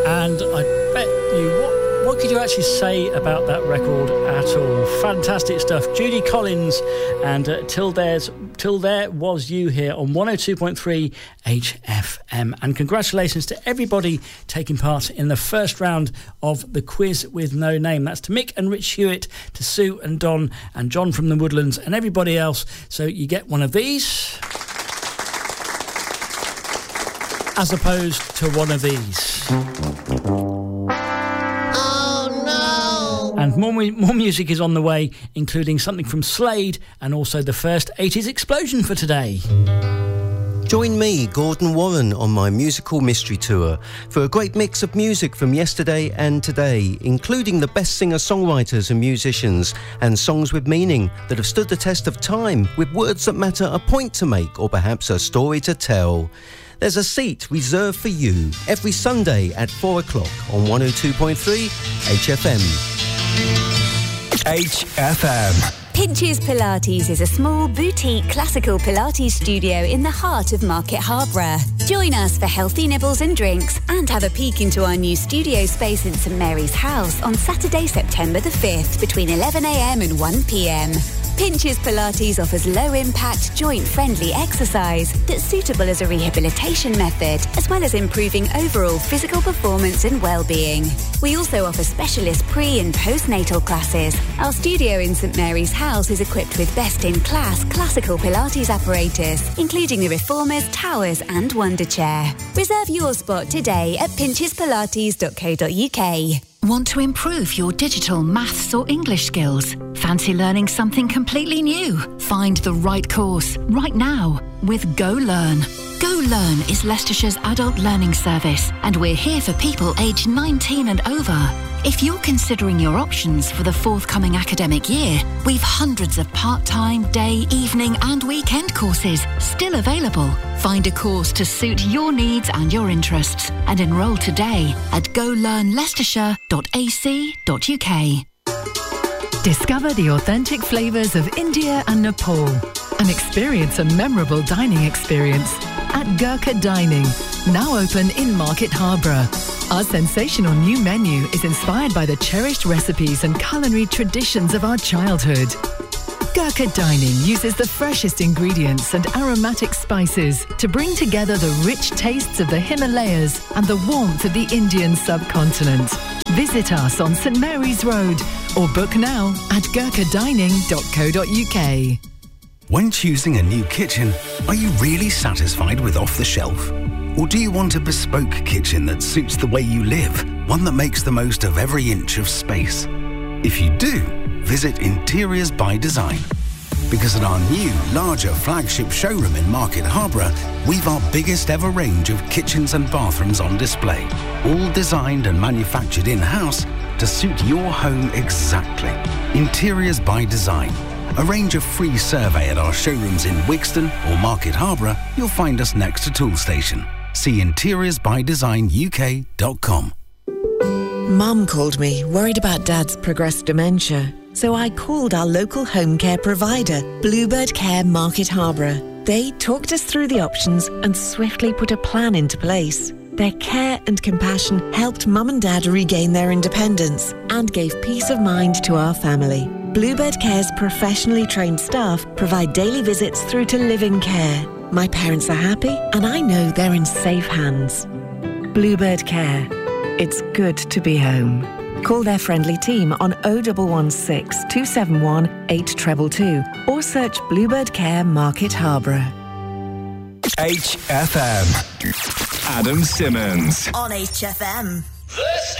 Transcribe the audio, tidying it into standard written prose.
And I bet you, what could you actually say about that record at all? Fantastic stuff. Judy Collins and Till There Was You here on 102.3 HFM. And congratulations to everybody taking part in the first round of the quiz with no name. That's to Mick and Rich Hewitt, to Sue and Don and John from the Woodlands and everybody else. So you get one of these as opposed to one of these. Oh no! And more music is on the way, including something from Slade and also the first 80s explosion for today. Join me, Gordon Warren, on my musical mystery tour for a great mix of music from yesterday and today, including the best singer-songwriters and musicians, and songs with meaning that have stood the test of time, with words that matter, a point to make, or perhaps a story to tell. There's a seat reserved for you every Sunday at 4 o'clock on 102.3 HFM. HFM. Pinches Pilates is a small boutique classical Pilates studio in the heart of Market Harborough. Join us for healthy nibbles and drinks and have a peek into our new studio space in St Mary's House on Saturday, September the 5th between 11am and 1pm. Pinches Pilates offers low-impact, joint-friendly exercise that's suitable as a rehabilitation method, as well as improving overall physical performance and well-being. We also offer specialist pre- and postnatal classes. Our studio in St Mary's House is equipped with best-in-class classical Pilates apparatus, including the Reformers, Towers and Wonder Chair. Reserve your spot today at pinchespilates.co.uk. Want to improve your digital, maths or English skills? Fancy learning something completely new? Find the right course right now with Go Learn. Go Learn is Leicestershire's adult learning service, and we're here for people aged 19 and over. If you're considering your options for the forthcoming academic year, we've hundreds of part-time, day, evening and weekend courses still available. Find a course to suit your needs and your interests and enrol today at golearnleicestershire.ac.uk. Discover the authentic flavours of India and Nepal and experience a memorable dining experience at Gurkha Dining, now open in Market Harborough. Our sensational new menu is inspired by the cherished recipes and culinary traditions of our childhood. Gurkha Dining uses the freshest ingredients and aromatic spices to bring together the rich tastes of the Himalayas and the warmth of the Indian subcontinent. Visit us on St Mary's Road or book now at gurkhadining.co.uk. When choosing a new kitchen, are you really satisfied with off-the-shelf? Or do you want a bespoke kitchen that suits the way you live, one that makes the most of every inch of space? If you do, visit Interiors by Design. Because at our new, larger flagship showroom in Market Harborough, we've our biggest ever range of kitchens and bathrooms on display, all designed and manufactured in-house to suit your home exactly. Interiors by Design. A range of free survey at our showrooms in Wixton or Market Harborough. You'll find us next to Tool Station. See interiorsbydesignuk.com. Mum called me, worried about Dad's progressed dementia. So I called our local home care provider, Bluebird Care Market Harborough. They talked us through the options and swiftly put a plan into place. Their care and compassion helped Mum and Dad regain their independence and gave peace of mind to our family. Bluebird Care's professionally trained staff provide daily visits through to live-in care. My parents are happy and I know they're in safe hands. Bluebird Care. It's good to be home. Call their friendly team on 0116 271 8222 or search Bluebird Care Market Harborough. HFM. Adam Simmons. On HFM. This